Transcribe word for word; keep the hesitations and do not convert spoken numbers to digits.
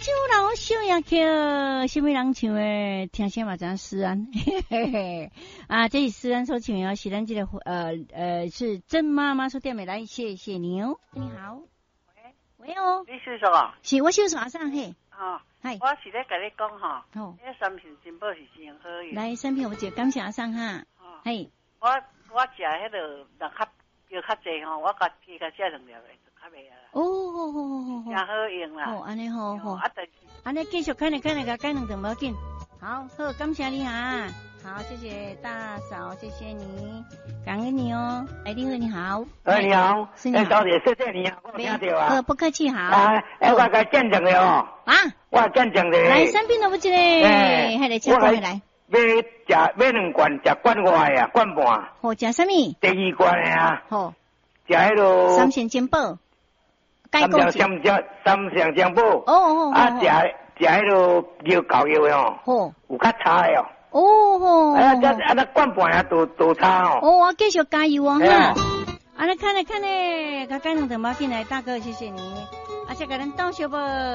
酒老小呀客，什么人唱的？听声嘛，咱思安，嘿嘿嘿啊，这是思安所唱的，是咱这个呃呃是曾妈妈所点的，来谢谢你哦。你好，喂喂哦， 你是什么？ 是我小马上嘿， 哦， 嗨， 我是咧跟你讲哈， 哦， 那产品真宝是真好用。 来产品我就感谢阿上哈， 哦， 嘿， 我我食迄个人较叫较济吼，我甲加甲食两粒的就较袂啊。 哦，好好好好， 真好用啦。 哦，安尼好好， 啊，但是安尼继续看来看来个改两顿不要紧。好，好，感谢你哈。好，谢谢大嫂，谢谢你，感恩你哦。哎，你好，你好。 哎，你好。 是你好。 哎，小姐，谢谢你啊，我听到啊。 呃，不客气，好。 啊，哎，我甲见证的哦。 啊。 我见证的。 来，三瓶都不进嘞。哎，还得请过来。 要食买两罐，食罐外啊，罐半。 好，食什么？ 第二罐的啊。 好。 食迄落。 三鲜煎宝。 三香香蕉，三香煎宝。哦哦哦。啊，食食迄落牛膏药的哦。好。有较差的哦。哦吼，啊，这啊那灌半啊，都都差哦。哦， 我继续加油哦哈。啊，来看来看嘞，刚刚两顿毛进来，大哥谢谢你，啊，这个人倒小不？